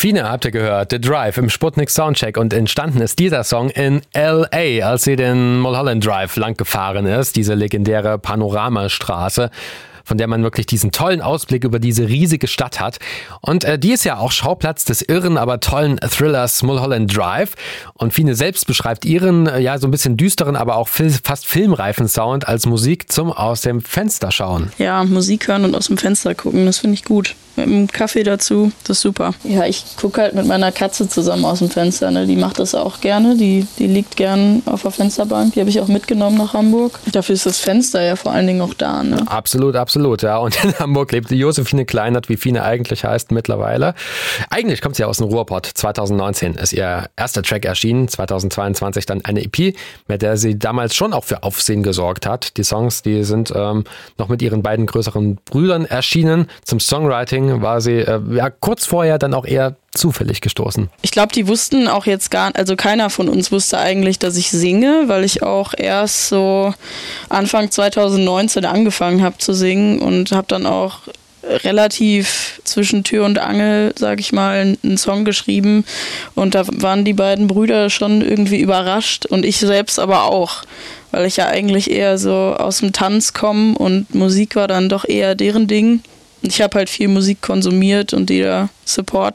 Fine habt ihr gehört, The Drive im Sputnik Soundcheck, und entstanden ist dieser Song in L.A., als sie den Mulholland Drive lang gefahren ist, diese legendäre Panoramastraße, von der man wirklich diesen tollen Ausblick über diese riesige Stadt hat. Und die ist ja auch Schauplatz des irren, aber tollen Thrillers Mulholland Drive. Und Fine selbst beschreibt ihren, ja, so ein bisschen düsteren, aber auch fast filmreifen Sound als Musik zum aus dem Fenster schauen. Ja, Musik hören und aus dem Fenster gucken, das finde ich gut. Mit einem Kaffee dazu, das ist super. Ja, ich gucke halt mit meiner Katze zusammen aus dem Fenster. Ne? Die macht das auch gerne, die liegt gern auf der Fensterbank. Die habe ich auch mitgenommen nach Hamburg. Dafür ist das Fenster ja vor allen Dingen auch da. Ne? Absolut, absolut, ja. Und in Hamburg lebt Josephine Kleinert, wie Fine eigentlich heißt mittlerweile. Eigentlich kommt sie aus dem Ruhrpott. 2019 ist ihr erster Track erschienen, 2022 dann eine EP, mit der sie damals schon auch für Aufsehen gesorgt hat. Die Songs, die sind noch mit ihren beiden größeren Brüdern erschienen. Zum Songwriting war sie kurz vorher dann auch eher zufällig gestoßen. Ich glaube, die wussten auch jetzt also keiner von uns wusste eigentlich, dass ich singe, weil ich auch erst so Anfang 2019 angefangen habe zu singen und habe dann auch relativ zwischen Tür und Angel, sag ich mal, einen Song geschrieben, und da waren die beiden Brüder schon irgendwie überrascht und ich selbst aber auch, weil ich ja eigentlich eher so aus dem Tanz komme und Musik war dann doch eher deren Ding. Ich habe halt viel Musik konsumiert und die da supportet.